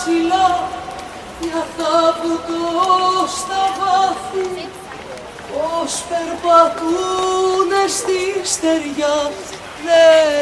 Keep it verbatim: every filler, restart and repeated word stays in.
ψηλά, μια θαπουτώ στα βάθη, πως περπατούνε στη στεριά.